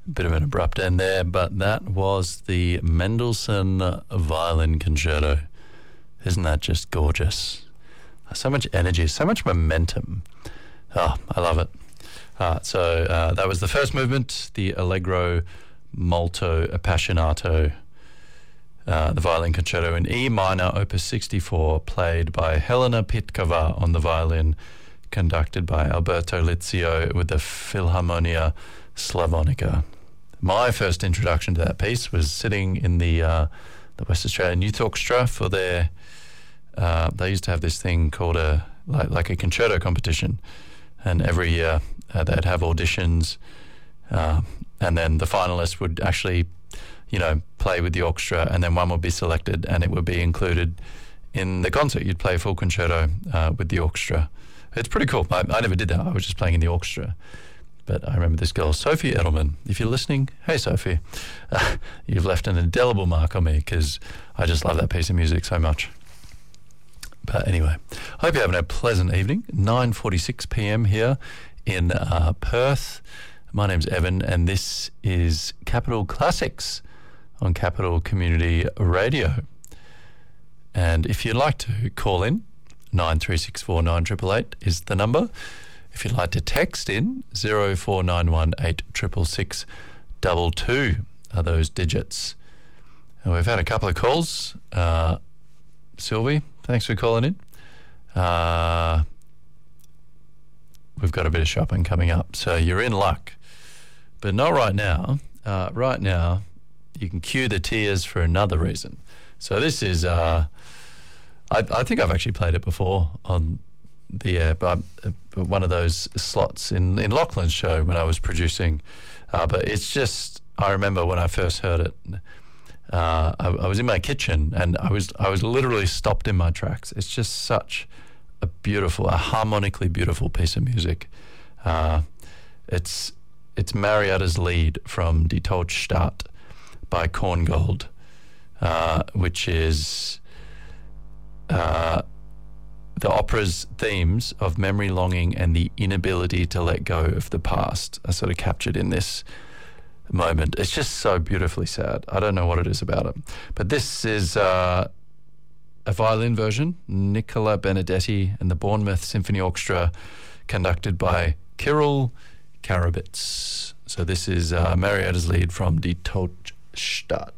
Bit of an abrupt end there, but that was the Mendelssohn Violin Concerto. Isn't that just gorgeous? So much energy, so much momentum. Oh, I love it. So that was the first movement, the Allegro Molto Appassionato, the violin concerto in E minor, opus 64, played by Helena Pitkova on the violin, conducted by Alberto Lizio with the Philharmonia Slavonica. My first introduction to that piece was sitting in the West Australian Youth Orchestra for their. They used to have this thing called like a concerto competition, and every year they'd have auditions, and then the finalists would actually, play with the orchestra, and then one would be selected, and it would be included in the concert. You'd play a full concerto with the orchestra. It's pretty cool. I never did that. I was just playing in the orchestra. But I remember this girl, Sophie Edelman. If you're listening, hey, Sophie. You've left an indelible mark on me because I just love that piece of music so much. But anyway, I hope you're having a pleasant evening. 9:46 p.m. here in Perth. My name's Evan, and this is Capital Classics on Capital Community Radio. And if you'd like to call in, 9364 9888 is the number. If you'd like to text in, 0491 866 22 are those digits. And we've had a couple of calls. Sylvie, thanks for calling in. We've got a bit of shopping coming up, so you're in luck. But not right now. Right now, you can cue the tears for another reason. So this is, I think I've actually played it before on the air, but one of those slots in Lachlan's show when I was producing. But it's just, I remember when I first heard it, I was in my kitchen and I was literally stopped in my tracks. It's just such a harmonically beautiful piece of music. It's Marietta's Lied from Die Todstadt by Korngold, which is the opera's themes of memory, longing, and the inability to let go of the past are sort of captured in this moment. It's just so beautifully sad. I don't know what it is about it. But this is a violin version, Nicola Benedetti and the Bournemouth Symphony Orchestra, conducted by Kirill Karabits. So this is Marietta's Lied from Die Todstadt.